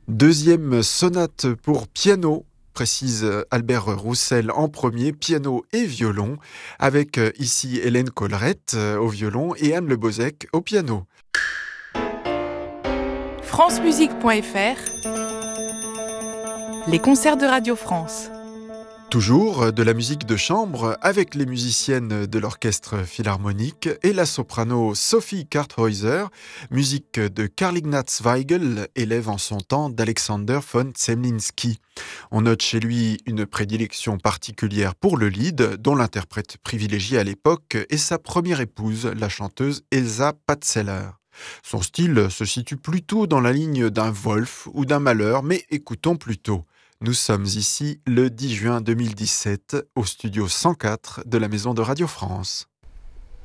Deuxième sonate pour piano, précise Albert Roussel en premier, piano et violon, avec ici Hélène Collerette au violon et Anne Le Bozec au piano. francemusique.fr. Les concerts de Radio France. Toujours de la musique de chambre avec les musiciennes de l'orchestre philharmonique et la soprano Sophie Karthäuser, musique de Karl Ignaz Weigel, élève en son temps d'Alexander von Zemlinsky. On note chez lui une prédilection particulière pour le lied, dont l'interprète privilégié à l'époque est sa première épouse, la chanteuse Elsa Patzeller. Son style se situe plutôt dans la ligne d'un Wolf ou d'un Mahler, mais écoutons plutôt. Nous sommes ici le 10 juin 2017 au studio 104 de la Maison de Radio France.